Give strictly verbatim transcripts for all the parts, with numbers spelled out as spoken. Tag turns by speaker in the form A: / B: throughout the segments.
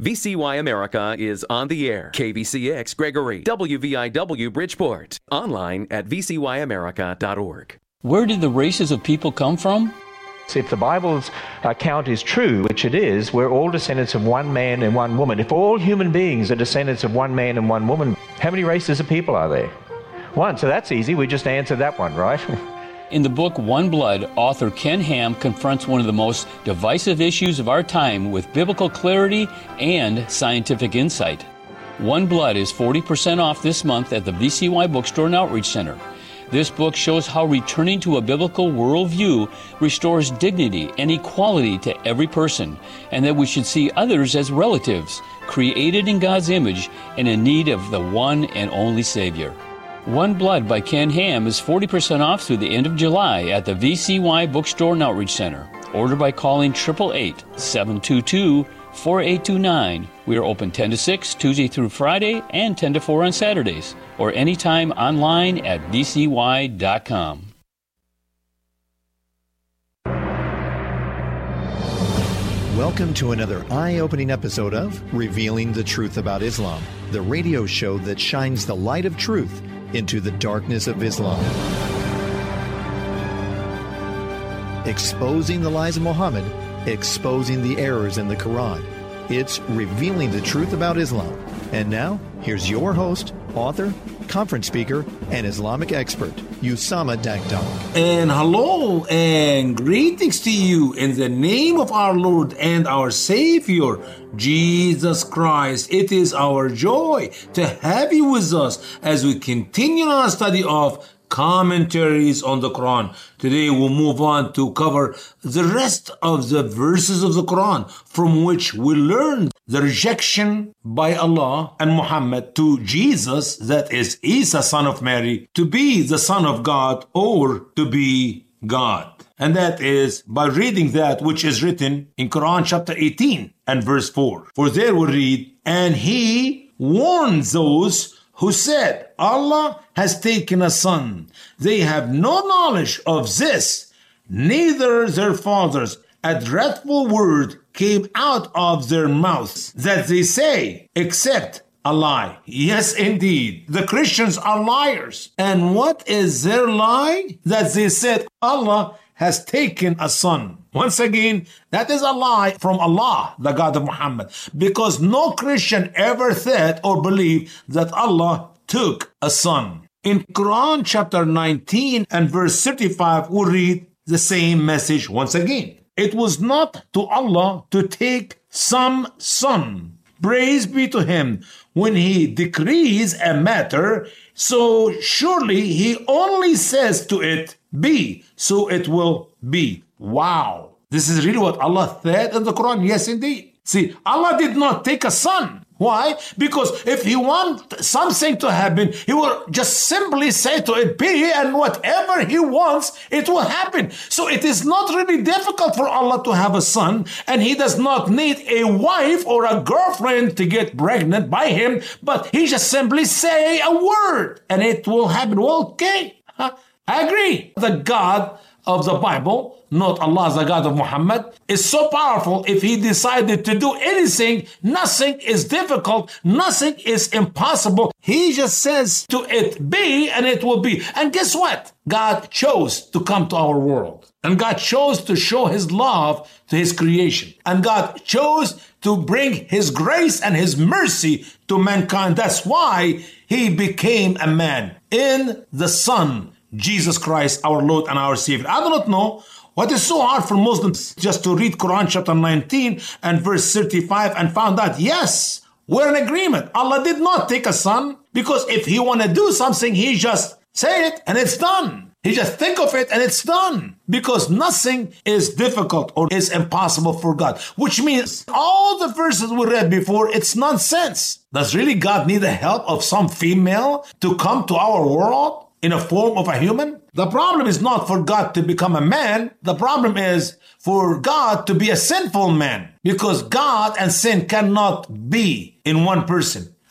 A: V C Y America is on the air. K B C X Gregory, W V I W Bridgeport. Online at v c y america dot org.
B: Where did the races of people come from?
C: If the Bible's account is true, which it is, we're all descendants of one man and one woman. If all human beings are descendants of one man and one woman, how many races of people are there? One. So that's easy. We just answered that one, right?
B: In the book One Blood, author Ken Ham confronts one of the most divisive issues of our time with biblical clarity and scientific insight. One Blood is forty percent off this month at the V C Y Bookstore and Outreach Center. This book shows how returning to a biblical worldview restores dignity and equality to every person, and that we should see others as relatives, created in God's image and in need of the one and only Savior. One Blood by Ken Ham is forty percent off through the end of July at the V C Y Bookstore and Outreach Center. Order by calling eight eight eight, seven two two, four eight two nine. We are open ten to six, Tuesday through Friday, and ten to four on Saturdays, or anytime online at v c y dot com.
D: Welcome to another eye-opening episode of Revealing the Truth About Islam, the radio show that shines the light of truth into the darkness of Islam. Exposing the lies of Muhammad, exposing the errors in the Quran. It's Revealing the Truth About Islam. And now, here's your host, author, conference speaker, and Islamic expert, Usama Dagdag.
E: And hello and greetings to you in the name of our Lord and our Savior, Jesus Christ. It is our joy to have you with us as we continue our study of commentaries on the Quran. Today we'll move on to cover the rest of the verses of the Quran from which we learn the rejection by Allah and Muhammad to Jesus, that is Isa, son of Mary, to be the son of God or to be God. And that is by reading that which is written in Quran chapter eighteen and verse four. For there we read, and he warned those who said, Allah has taken a son. They have no knowledge of this, neither their fathers. A dreadful word came out of their mouths that they say, except a lie. Yes, indeed. The Christians are liars. And what is their lie? That they said, Allah has taken a son. Once again, that is a lie from Allah, the God of Muhammad, because no Christian ever said or believed that Allah took a son. In Quran chapter nineteen and verse thirty-five, we read the same message once again. It was not to Allah to take some son. Praise be to him when he decrees a matter, so surely he only says to it, be, so it will be. Wow. This is really what Allah said in the Quran. Yes, indeed. See, Allah did not take a son. Why? Because if he wants something to happen, he will just simply say to it, be, and whatever he wants, it will happen. So it is not really difficult for Allah to have a son, and he does not need a wife or a girlfriend to get pregnant by him, but he just simply say a word, and it will happen. Well, okay, I agree. The God of the Bible, not Allah, the God of Muhammad, is so powerful. If he decided to do anything, nothing is difficult, nothing is impossible. He just says to it, be, and it will be. And guess what? God chose to come to our world. And God chose to show his love to his creation. And God chose to bring his grace and his mercy to mankind. That's why he became a man in the Son, Jesus Christ, our Lord and our Savior. I do not know what is so hard for Muslims just to read Quran chapter nineteen and verse thirty-five and found out, yes, we're in agreement. Allah did not take a son, because if he want to do something, he just say it and it's done. He just think of it and it's done. Because nothing is difficult or is impossible for God. Which means all the verses we read before, it's nonsense. Does really God need the help of some female to come to our world in a form of a human? The problem is not for God to become a man. The problem is for God to be a sinful man. Because God and sin cannot be in one person.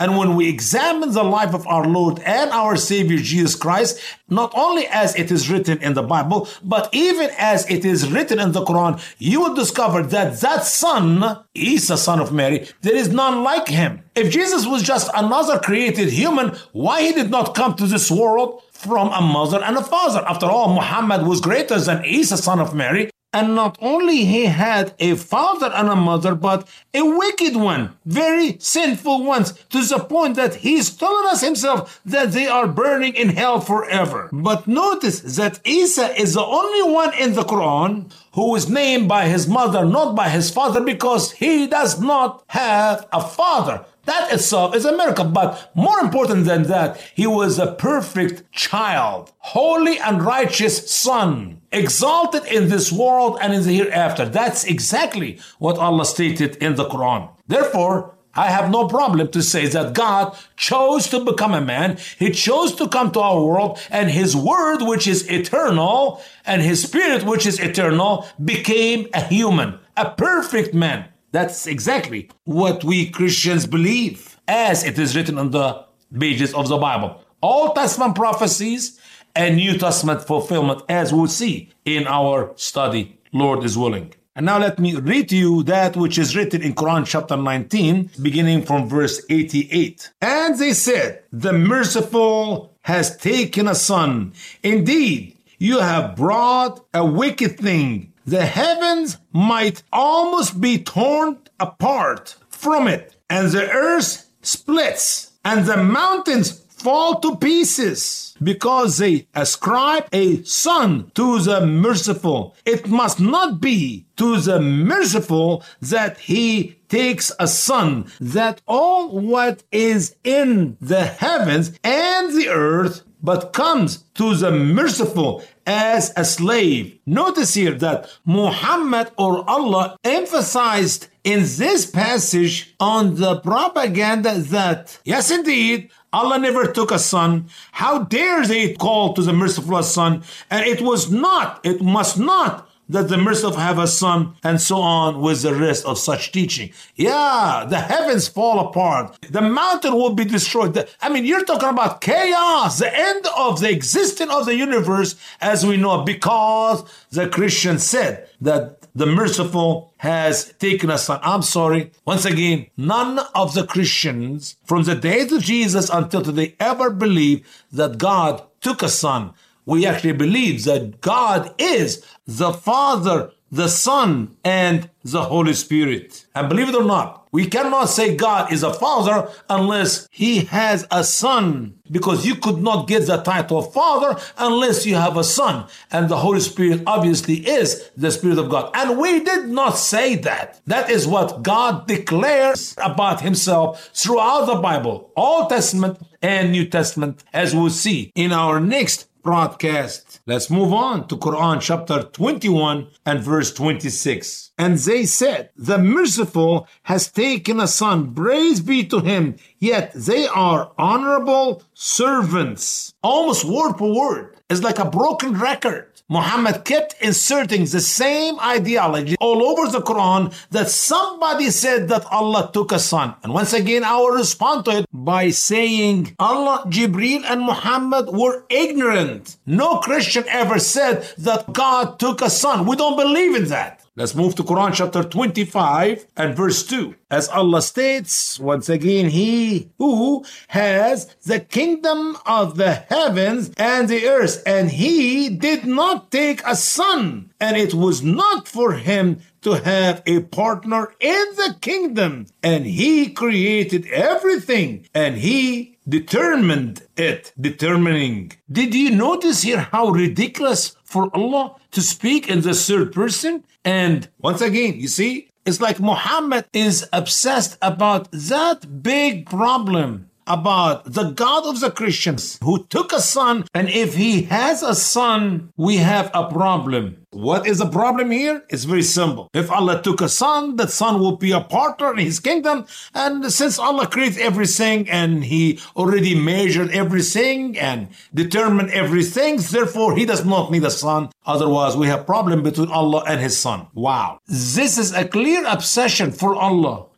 E: And when we examine the life of our Lord and our Savior Jesus Christ, not only as it is written in the Bible, but even as it is written in the Quran, you will discover that that son, Isa, son of Mary, there is none like him. If Jesus was just another created human, why he did not come to this world from a mother and a father? After all, Muhammad was greater than Isa, son of Mary. And not only he had a father and a mother, but a wicked one, very sinful ones, to the point that he's telling us himself that they are burning in hell forever. But notice that Isa is the only one in the Quran who is named by his mother, not by his father, because he does not have a father. That itself is a miracle. But more important than that, he was a perfect child, holy and righteous son, exalted in this world and in the hereafter. That's exactly what Allah stated in the Quran. Therefore, I have no problem to say that God chose to become a man. He chose to come to our world, and his word, which is eternal, and his spirit, which is eternal, became a human, a perfect man. That's exactly what we Christians believe, as it is written on the pages of the Bible. Old Testament prophecies and New Testament fulfillment, as we'll see in our study, Lord is willing. And now let me read to you that which is written in Quran chapter nineteen, beginning from verse eighty-eight. And they said, the merciful has taken a son. Indeed, you have brought a wicked thing. The heavens might almost be torn apart from it, and the earth splits, and the mountains fall to pieces, because they ascribe a son to the merciful. It must not be to the merciful that he takes a son, that all what is in the heavens and the earth but comes to the merciful as a slave. Notice here that Muhammad or Allah emphasized in this passage on the propaganda that, yes indeed, Allah never took a son. How dare they call to the merciful a son? And it was not, it must not, that the merciful have a son, and so on with the rest of such teaching. Yeah, the heavens fall apart. The mountain will be destroyed. The, I mean, you're talking about chaos, the end of the existence of the universe as we know, because the Christian said that the merciful has taken a son. I'm sorry. Once again, none of the Christians from the days of Jesus until today ever believed that God took a son. We actually believe that God is the Father, the Son, and the Holy Spirit. And believe it or not, we cannot say God is a father unless he has a son, because you could not get the title of father unless you have a son. And the Holy Spirit obviously is the Spirit of God. And we did not say that. That is what God declares about himself throughout the Bible, Old Testament and New Testament, as we'll see in our next broadcast. Let's move on to Quran chapter twenty-one and verse twenty-six. And they said, the merciful has taken a son, praise be to him, yet they are honorable servants. Almost word per word. It's like a broken record. Muhammad kept inserting the same ideology all over the Quran, that somebody said that Allah took a son. And once again, I will respond to it by saying Allah, Jibreel, and Muhammad were ignorant. No Christian ever said that God took a son. We don't believe in that. Let's move to Quran chapter twenty-five and verse two. As Allah states, once again, he who has the kingdom of the heavens and the earth, and he did not take a son, and it was not for him to have a partner in the kingdom, and he created everything, and he determined it, determining. Did you notice here how ridiculous for Allah to speak in the third person? And once again, you see, it's like Muhammad is obsessed about that big problem about the God of the Christians who took a son, and if he has a son, we have a problem. What is the problem here? It's very simple. If Allah took a son, that son will be a partner in his kingdom, and since Allah created everything and he already measured everything and determined everything, therefore he does not need a son. Otherwise, we have problem between Allah and his son. Wow. This is a clear obsession for Allah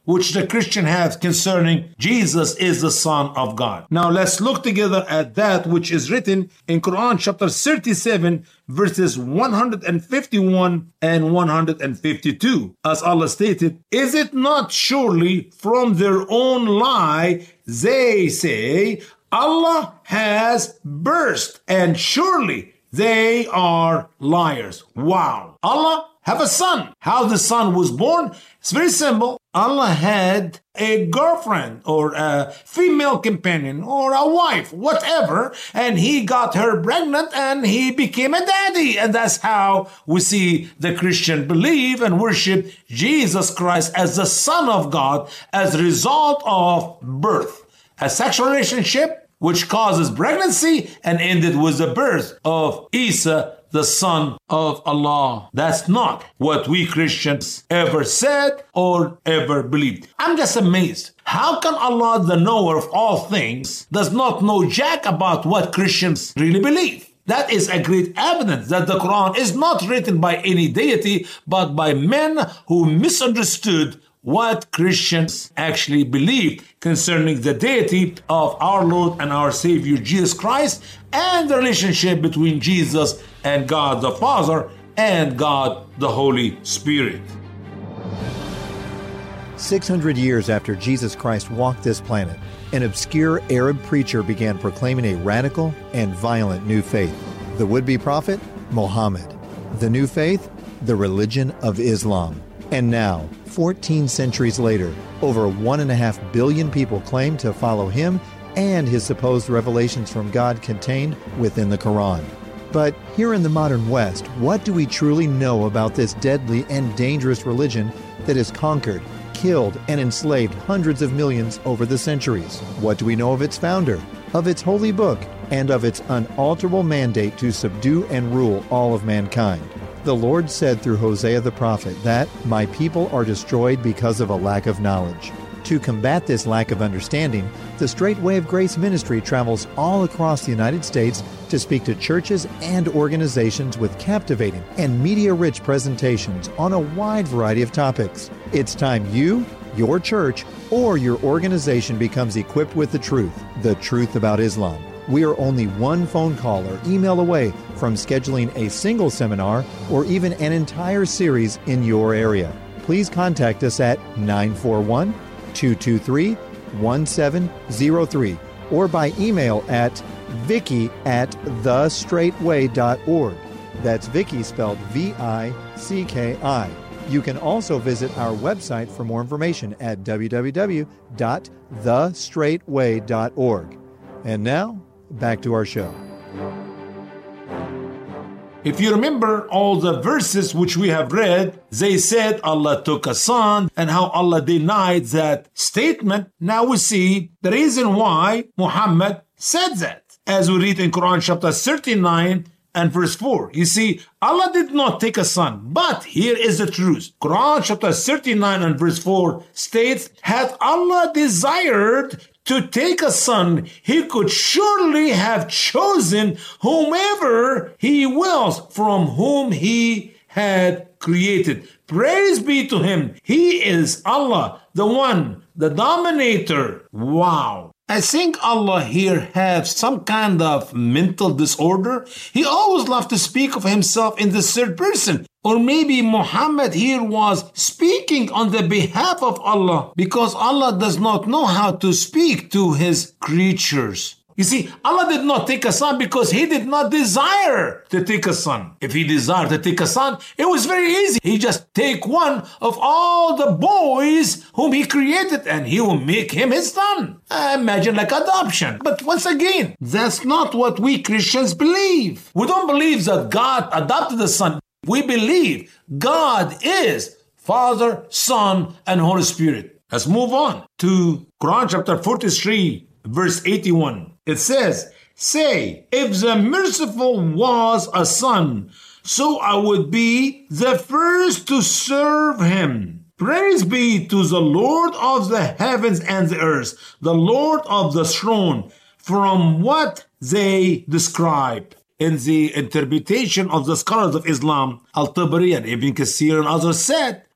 E: which the Christian has concerning Jesus is the Son of God. Now let's look together at that which is written in Quran chapter thirty-seven, verses one hundred fifty-one and one hundred fifty-two. As Allah stated, "Is it not surely from their own lie they say, Allah has burst, and surely they are liars." Wow. Allah have a son. How the son was born? It's very simple. Allah had a girlfriend or a female companion or a wife, whatever, and he got her pregnant and he became a daddy. And that's how we see the Christian believe and worship Jesus Christ as the Son of God as a result of birth. A sexual relationship which causes pregnancy and ended with the birth of Isa, the Son of Allah. That's not what we Christians ever said or ever believed. I'm just amazed. How can Allah, the knower of all things, does not know jack about what Christians really believe? That is a great evidence that the Quran is not written by any deity, but by men who misunderstood what Christians actually believe concerning the deity of our Lord and our Savior Jesus Christ and the relationship between Jesus and God the Father and God the Holy Spirit.
D: six hundred years after Jesus Christ walked this planet, an obscure Arab preacher began proclaiming a radical and violent new faith. The would-be prophet, Muhammad. The new faith, the religion of Islam. And now, fourteen centuries later, over one and a half billion people claim to follow him and his supposed revelations from God contained within the Quran. But here in the modern West, what do we truly know about this deadly and dangerous religion that has conquered, killed, and enslaved hundreds of millions over the centuries? What do we know of its founder, of its holy book, and of its unalterable mandate to subdue and rule all of mankind? The Lord said through Hosea the prophet that, "My people are destroyed because of a lack of knowledge." To combat this lack of understanding, the Straight Way of Grace ministry travels all across the United States to speak to churches and organizations with captivating and media-rich presentations on a wide variety of topics. It's time you, your church, or your organization becomes equipped with the truth, the truth about Islam. We are only one phone call or email away from scheduling a single seminar or even an entire series in your area. Please contact us at nine four one, two two three, one seven zero three or by email at vicky at the straight way dot org. That's Vicky spelled V I C K I. You can also visit our website for more information at w w w dot the straight way dot org. And now, back to our show.
E: If you remember all the verses which we have read, they said Allah took a son and how Allah denied that statement. Now we see the reason why Muhammad said that. As we read in Quran chapter thirty-nine and verse four. You see, Allah did not take a son, but here is the truth. Quran chapter thirty-nine and verse four states, "Had Allah desired to take a son, he could surely have chosen whomever he wills from whom he had created. Praise be to him. He is Allah, the one, the dominator." Wow. I think Allah here has some kind of mental disorder. He always loved to speak of himself in the third person. Or maybe Muhammad here was speaking on the behalf of Allah because Allah does not know how to speak to his creatures. You see, Allah did not take a son because he did not desire to take a son. If he desired to take a son, it was very easy. He just take one of all the boys whom he created and he will make him his son. Imagine like adoption. But once again, that's not what we Christians believe. We don't believe that God adopted a son. We believe God is Father, Son, and Holy Spirit. Let's move on to Quran chapter forty-three, verse eighty-one. It says, "Say, if the merciful was a son, so I would be the first to serve him. Praise be to the Lord of the heavens and the earth, the Lord of the throne, from what they describe." In the interpretation of the scholars of Islam, Al-Tabari and Ibn Kathir and others said,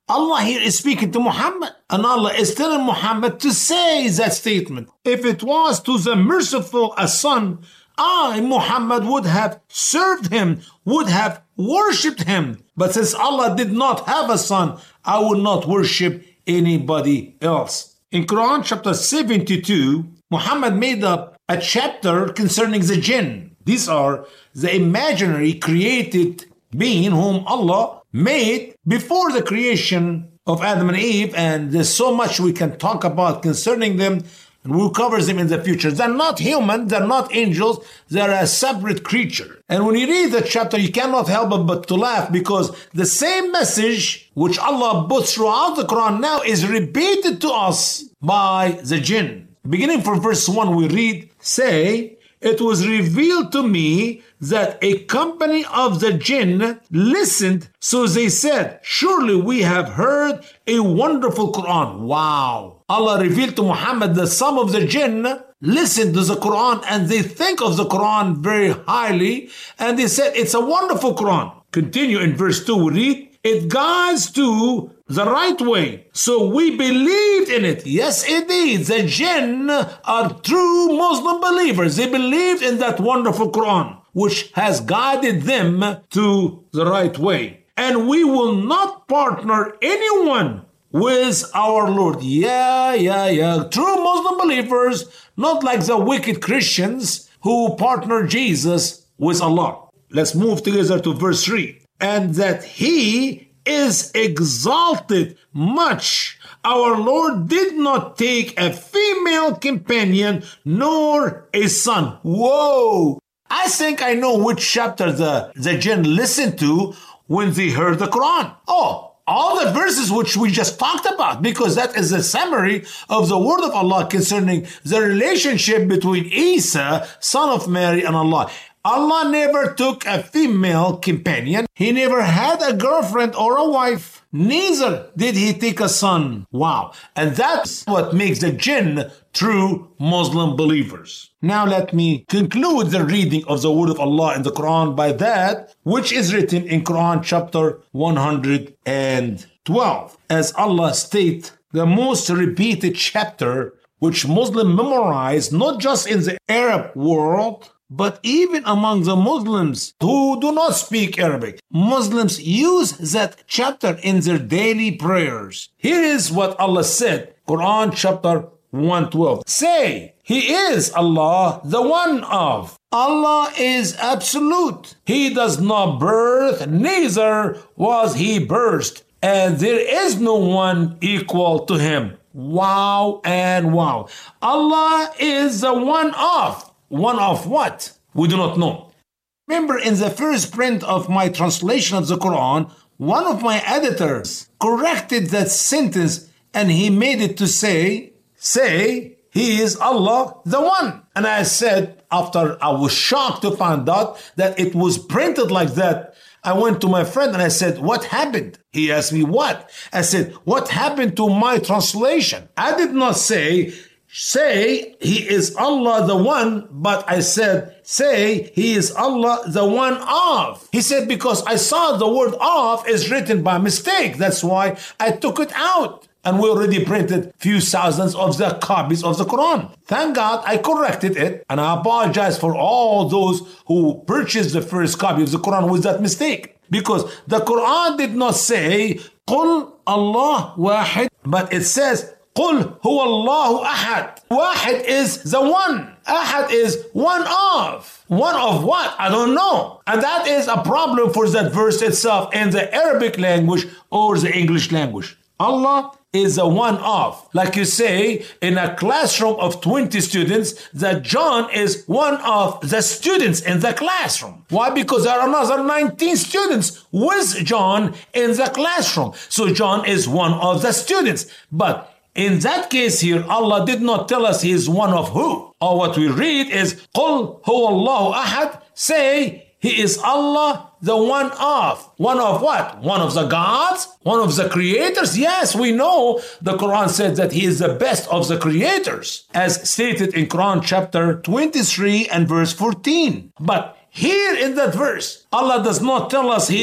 E: Allah here is speaking to Muhammad, and Allah is telling Muhammad to say that statement. If it was to the merciful a son, I, Muhammad, would have served him, would have worshipped him. But since Allah did not have a son, I will not worship anybody else. In Quran chapter seventy-two, Muhammad made up a chapter concerning the jinn. These are the imaginary created being whom Allah made before the creation of Adam and Eve, and there's so much we can talk about concerning them, and we'll cover them in the future. They're not human, they're not angels, they're a separate creature. And when you read the chapter, you cannot help but to laugh, because the same message which Allah puts throughout the Quran now is repeated to us by the jinn. Beginning from verse one, we read, say, it was revealed to me that a company of the jinn listened, so they said, surely we have heard a wonderful Quran. Wow. Allah revealed to Muhammad that some of the jinn listened to the Quran and they think of the Quran very highly, and they said it's a wonderful Quran. Continue in verse two, we read, it guides to the right way. So we believed in it. Yes, indeed. The jinn are true Muslim believers. They believed in that wonderful Quran, which has guided them to the right way. And we will not partner anyone with our Lord. Yeah, yeah, yeah. True Muslim believers, not like the wicked Christians who partner Jesus with Allah. Let's move together to verse three. And that he is exalted much. Our Lord did not take a female companion nor a son. Whoa! I think I know which chapter the, the jinn listened to when they heard the Quran. Oh, all the verses which we just talked about, because that is a summary of the word of Allah concerning the relationship between Isa, son of Mary, and Allah. Allah never took a female companion. He never had a girlfriend or a wife. Neither did he take a son. Wow. And that's what makes the jinn true Muslim believers. Now let me conclude the reading of the word of Allah in the Quran by that which is written in Quran chapter one hundred twelve. As Allah states, the most repeated chapter which Muslims memorize, not just in the Arab world, but even among the Muslims who do not speak Arabic. Muslims use that chapter in their daily prayers. Here is what Allah said, Quran chapter one twelve. Say, He is Allah, the one of. Allah is absolute. He does not birth, neither was He birthed, and there is no one equal to Him. Wow and wow. Allah is the one of. One of what? We do not know. Remember, in the first print of my translation of the Quran, one of my editors corrected that sentence and he made it to say, say, He is Allah, the one. And I said, after I was shocked to find out that it was printed like that, I went to my friend and I said, what happened? He asked me, what? I said, what happened to my translation? I did not say, say, He is Allah the one, but I said, say, He is Allah the one of. He said, because I saw the word of is written by mistake. That's why I took it out. And we already printed few thousands of the copies of the Quran. Thank God I corrected it. And I apologize for all those who purchased the first copy of the Quran with that mistake. Because the Quran did not say, Qul Allah wahid, but it says, Qul huwa Allahu ahad. Wahid is the one. Ahad is one of. One of what? I don't know. And that is a problem for that verse itself in the Arabic language or the English language. Allah is the one of. Like you say, in a classroom of twenty students, that John is one of the students in the classroom. Why? Because there are another nineteen students with John in the classroom. So John is one of the students. But in that case here, Allah did not tell us He is one of who. Or what we read is, Qul huwa Allahu ahad, say, He is Allah, the one of. One of what? One of the gods? One of the creators? Yes, we know the Quran said that He is the best of the creators, as stated in Quran chapter twenty-three and verse fourteen. But here in that verse, Allah does not tell us He is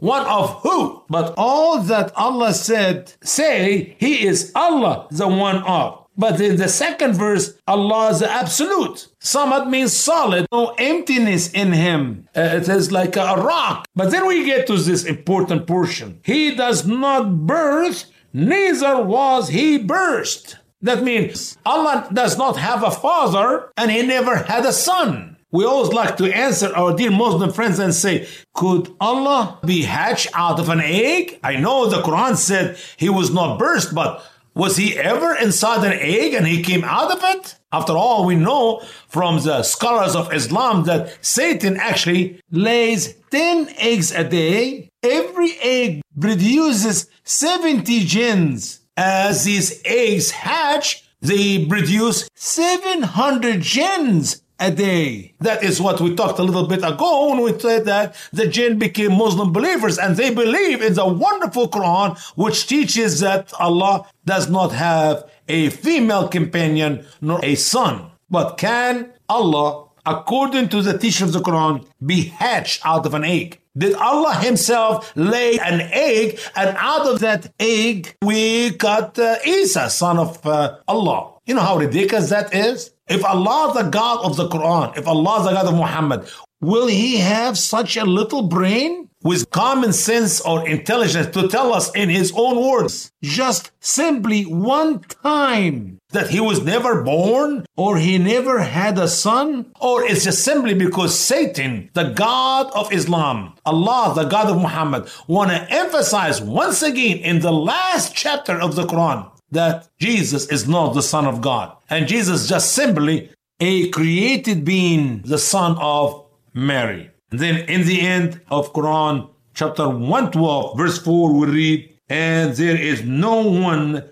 E: One of who? But all that Allah said, say, He is Allah, the one of. But in the second verse, Allah is the absolute. Samad means solid, no emptiness in Him. Uh, it is like a rock. But then we get to this important portion. He does not birth, neither was He birthed. That means Allah does not have a father and He never had a son. We always like to answer our dear Muslim friends and say, could Allah be hatched out of an egg? I know the Quran said He was not birthed, but was He ever inside an egg and He came out of it? After all, we know from the scholars of Islam that Satan actually lays ten eggs a day. Every egg produces seventy jinns. As these eggs hatch, they produce seven hundred jinns a day. That is what we talked a little bit ago when we said that the jinn became Muslim believers and they believe in the wonderful Quran, which teaches that Allah does not have a female companion nor a son. But can Allah, according to the teaching of the Quran, be hatched out of an egg? Did Allah Himself lay an egg, and out of that egg we got uh, Isa, son of uh, Allah? You know how ridiculous that is? If Allah is the God of the Quran, if Allah is the God of Muhammad, will He have such a little brain with common sense or intelligence to tell us in His own words, just simply one time, that He was never born or He never had a son? Or it's just simply because Satan, the God of Islam, Allah, the God of Muhammad, want to emphasize once again in the last chapter of the Quran that Jesus is not the Son of God. And Jesus is just simply a created being, the son of Mary. And then in the end of Quran, chapter one twelve, verse four, we read, and there is no one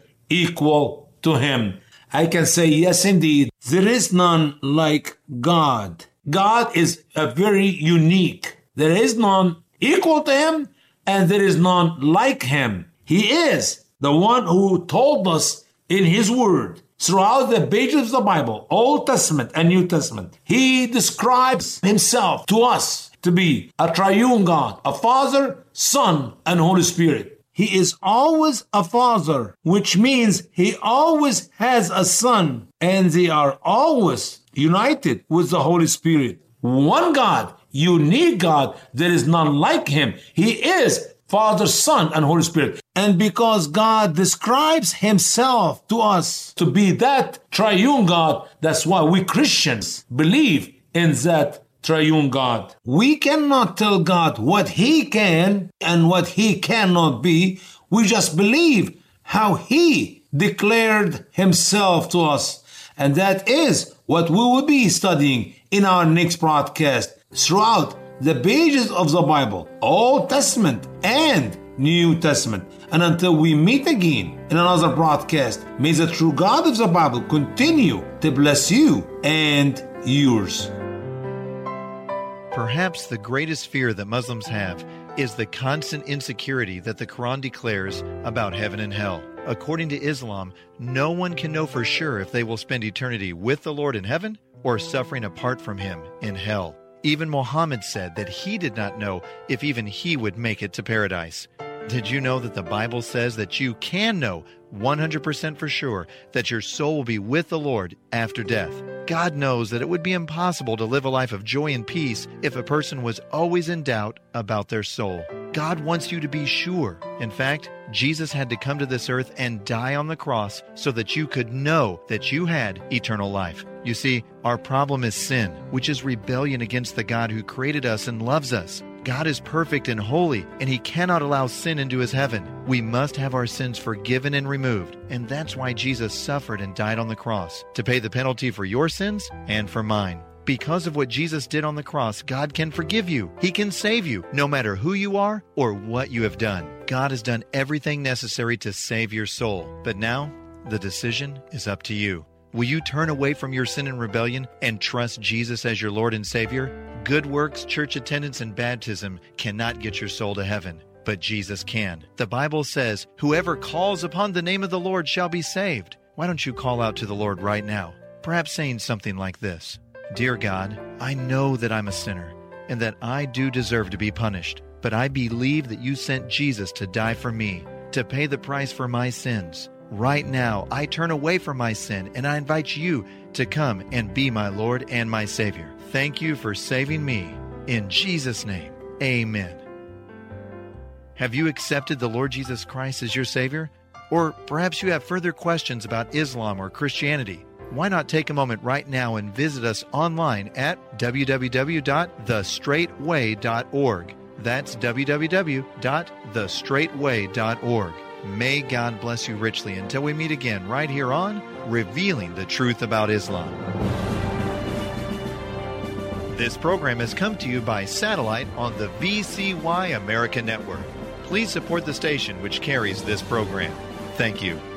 E: equal to Him. I can say, yes, indeed, there is none like God. God is a very unique. There is none equal to Him, and there is none like Him. He is the one who told us in His word, throughout the pages of the Bible, Old Testament and New Testament, He describes Himself to us to be a triune God, a Father, Son, and Holy Spirit. He is always a Father, which means He always has a Son, and they are always united with the Holy Spirit. One God, unique God, there is none like Him. He is Father, Son, and Holy Spirit. And because God describes Himself to us to be that triune God, that's why we Christians believe in that triune God. We cannot tell God what He can and what He cannot be. We just believe how He declared Himself to us. And that is what we will be studying in our next broadcast throughout the pages of the Bible, Old Testament and New Testament. And until we meet again in another broadcast, may the true God of the Bible continue to bless you and yours.
D: Perhaps the greatest fear that Muslims have is the constant insecurity that the Quran declares about heaven and hell. According to Islam, no one can know for sure if they will spend eternity with the Lord in heaven or suffering apart from Him in hell. Even Muhammad said that he did not know if even he would make it to paradise. Did you know that the Bible says that you can know one hundred percent for sure that your soul will be with the Lord after death? God knows that it would be impossible to live a life of joy and peace if a person was always in doubt about their soul. God wants you to be sure. In fact, Jesus had to come to this earth and die on the cross so that you could know that you had eternal life. You see, our problem is sin, which is rebellion against the God who created us and loves us. God is perfect and holy, and He cannot allow sin into His heaven. We must have our sins forgiven and removed, and that's why Jesus suffered and died on the cross, to pay the penalty for your sins and for mine. Because of what Jesus did on the cross, God can forgive you. He can save you, no matter who you are or what you have done. God has done everything necessary to save your soul. But now, the decision is up to you. Will you turn away from your sin and rebellion and trust Jesus as your Lord and Savior? Good works, church attendance, and baptism cannot get your soul to heaven, but Jesus can. The Bible says, whoever calls upon the name of the Lord shall be saved. Why don't you call out to the Lord right now? Perhaps saying something like this: Dear God, I know that I'm a sinner and that I do deserve to be punished. but I believe that you sent Jesus to die for me, to pay the price for my sins. Right now, I turn away from my sin, and I invite you to come and be my Lord and my Savior. Thank you for saving me. In Jesus' name, amen. Have you accepted the Lord Jesus Christ as your Savior? Or perhaps you have further questions about Islam or Christianity. Why not take a moment right now and visit us online at w w w dot the straight way dot org. That's w w w dot the straight way dot org. May God bless you richly until we meet again right here on Revealing the Truth About Islam. This program has come to you by satellite on the V C Y America Network. Please support the station which carries this program. Thank you.